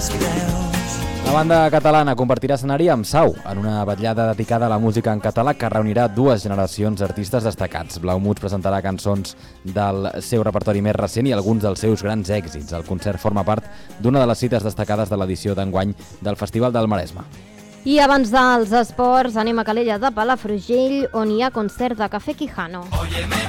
La banda catalana compartirà escenari amb Sau en una vetllada dedicada a la música en català que reunirà dues generacions d'artistes destacats. Blaumuts presentarà cançons del seu repertori més recent i alguns dels seus grans èxits. El concert forma part d'una de les cites destacades de l'edició d'enguany del Festival del Maresme. I abans dels esports anem a Calella de Palafrugell, on hi ha concert de Cafè Quijano.